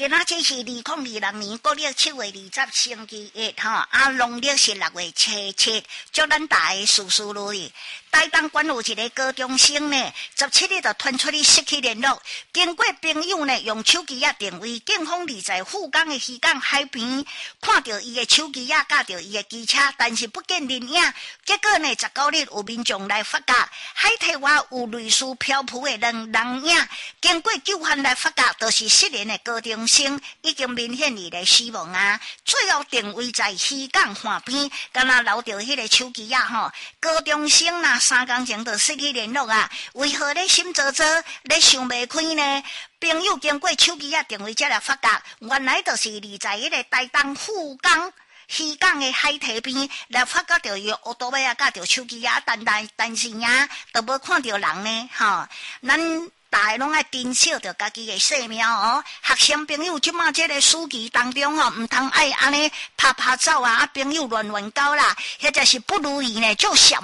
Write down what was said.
今仔这是2026年国历7月20星期一农历是6月初7，祝咱大家事事如意。台东县有一个高中生呢，17日就传出去失去联络。经过朋友呢用手机定位，警方在富冈的渔港海边看到伊的手机架到伊的机车，但是不见人影。结果呢19日有民众来发觉海堤外有类似漂浮的人影，经过救援来发觉，就是失联的高中生已经明显伊的死亡啊。最后定位在渔港岸边，敢若留着迄个手机架高中生3天前就失去联络啊，为何咧心糟糟咧想袂开呢？朋友经过手机定位才来发觉，原来就是立在迄个台东富冈渔港的海堤边，来发觉到有乌多尾甲着手机但是都无看到人呢咱大家拢爱珍惜着家己的性命学生朋友即马这个暑期当中唔通爱安尼拍走啊，朋友乱搞啦，或者是不如意呢，就想